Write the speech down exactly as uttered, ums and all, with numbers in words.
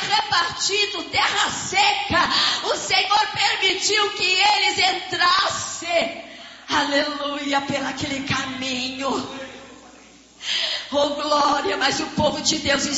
repartido, terra seca, o Senhor permitiu que eles entrassem, aleluia, pelaquele caminho. Oh glória, mas o povo de Deus